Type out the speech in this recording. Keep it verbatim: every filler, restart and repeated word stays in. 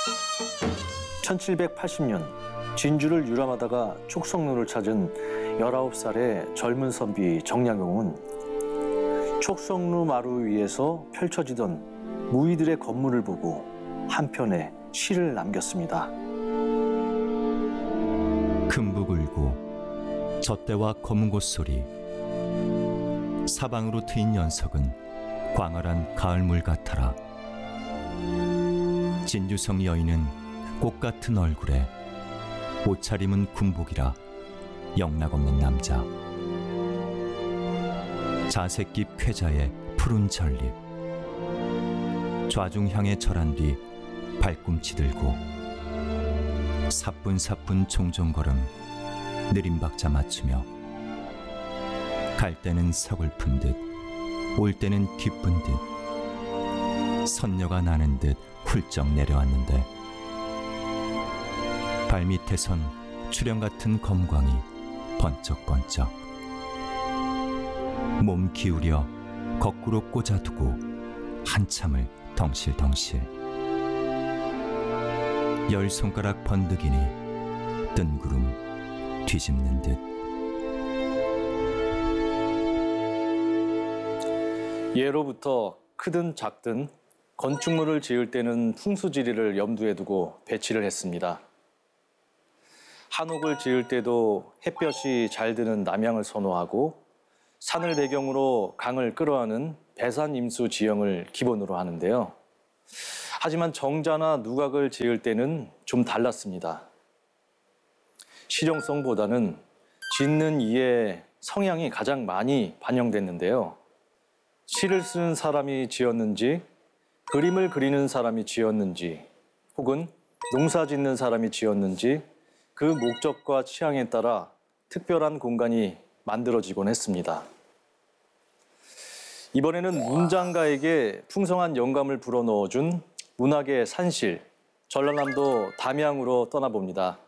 천칠백팔십 년 진주를 유람하다가 촉성루를 찾은 열아홉 살의 젊은 선비 정약용은 촉성루 마루 위에서 펼쳐지던 무의들의 건물을 보고 한편의 시를 남겼습니다. 금북 울고 젖대와 검은 곳소리, 사방으로 트인 연석은 광활한 가을물 같아라. 진주성 여인은 꽃 같은 얼굴에 옷차림은 군복이라 영락없는 남자. 자색깁 쾌자의 푸른 전립, 좌중향에 절한 뒤 발꿈치 들고 사뿐사뿐 종종걸음 느림박자 맞추며 갈 때는 서글픈 듯 올 때는 기쁜 듯 선녀가 나는 듯 훌쩍 내려왔는데 발밑에선 출형 같은 검광이 번쩍번쩍 몸 기울여 거꾸로 꽂아두고 한참을 덩실덩실 열 손가락 번득이니 뜬 구름 뒤집는 듯. 예로부터 크든 작든 건축물을 지을 때는 풍수지리를 염두에 두고 배치를 했습니다. 한옥을 지을 때도 햇볕이 잘 드는 남향을 선호하고 산을 배경으로 강을 끌어안은 배산임수 지형을 기본으로 하는데요. 하지만 정자나 누각을 지을 때는 좀 달랐습니다. 실용성보다는 짓는 이의 성향이 가장 많이 반영됐는데요. 시를 쓰는 사람이 지었는지, 그림을 그리는 사람이 지었는지, 혹은 농사 짓는 사람이 지었는지 그 목적과 취향에 따라 특별한 공간이 만들어지곤 했습니다. 이번에는 문장가에게 풍성한 영감을 불어넣어준 문학의 산실, 전라남도 담양으로 떠나봅니다.